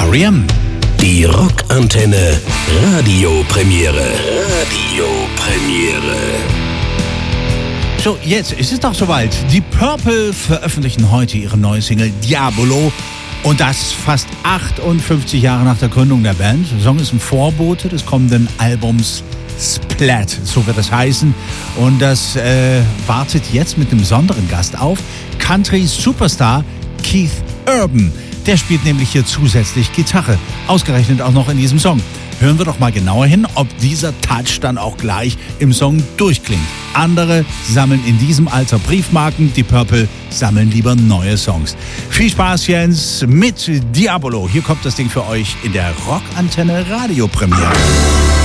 R.E.M. Die Rockantenne Radiopremiere. So, jetzt ist es doch soweit. Die Purple veröffentlichen heute ihre neue Single Diabolo. Und das fast 58 Jahre nach der Gründung der Band. Der Song ist ein Vorbote des kommenden Albums Splat, so wird es heißen. Und das wartet jetzt mit einem besonderen Gast auf. Country-Superstar Keith Urban. Der spielt nämlich hier zusätzlich Gitarre. Ausgerechnet auch noch in diesem Song. Hören wir doch mal genauer hin, ob dieser Touch dann auch gleich im Song durchklingt. Andere sammeln in diesem Alter Briefmarken, die Purple sammeln lieber neue Songs. Viel Spaß, Jens, mit Diabolo. Hier kommt das Ding für euch in der Rockantenne Radiopremiere.